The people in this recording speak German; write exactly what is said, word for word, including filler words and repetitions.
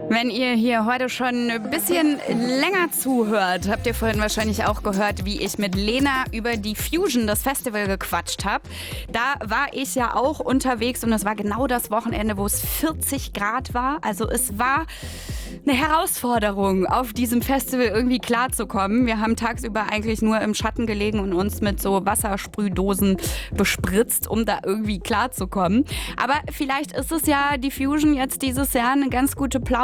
Wenn ihr hier heute schon ein bisschen länger zuhört, habt ihr vorhin wahrscheinlich auch gehört, wie ich mit Lena über die Fusion, das Festival, gequatscht habe. Da war ich ja auch unterwegs und es war genau das Wochenende, wo es vierzig Grad war. Also es war eine Herausforderung, auf diesem Festival irgendwie klarzukommen. Wir haben tagsüber eigentlich nur im Schatten gelegen und uns mit so Wassersprühdosen bespritzt, um da irgendwie klarzukommen. Aber vielleicht ist es ja die Fusion jetzt dieses Jahr eine ganz gute Plauderung